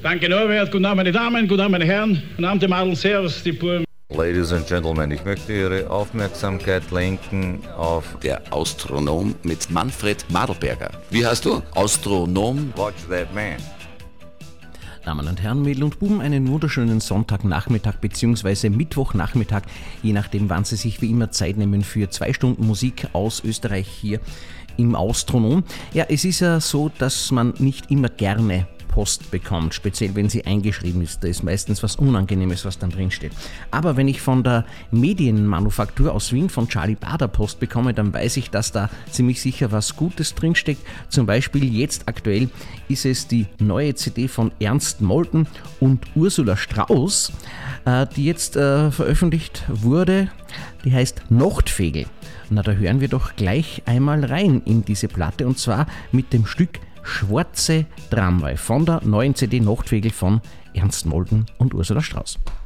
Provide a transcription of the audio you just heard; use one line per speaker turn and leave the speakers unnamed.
Danke Norbert, guten Abend meine Damen, guten Abend meine Herren, guten Abend die Madel, servus die Buben.
Ladies and Gentlemen, ich möchte Ihre Aufmerksamkeit lenken auf
Der Astronom mit Manfred Madelberger. Wie heißt du? Astronom?
Watch That Man.
Damen und Herren, Mädel und Buben, einen wunderschönen Sonntagnachmittag bzw. Mittwochnachmittag, je nachdem, wann Sie sich wie immer Zeit nehmen für 2 Stunden Musik aus Österreich hier im Astronom. Ja, es ist ja so, dass man nicht immer gerne Post bekommt, speziell wenn sie eingeschrieben ist. Da ist meistens was Unangenehmes, was dann drin steht. Aber wenn ich von der Medienmanufaktur aus Wien, von Charlie Bader Post bekomme, dann weiß ich, dass da ziemlich sicher was Gutes drinsteckt. Zum Beispiel jetzt aktuell ist es die neue CD von Ernst Molten und Ursula Strauß, die jetzt veröffentlicht wurde. Die heißt Nachtfegel. Na, da hören wir doch gleich einmal rein in diese Platte, und zwar mit dem Stück Schwarze Tramway von der neuen CD Nachtfegel von Ernst Molten und Ursula Strauß.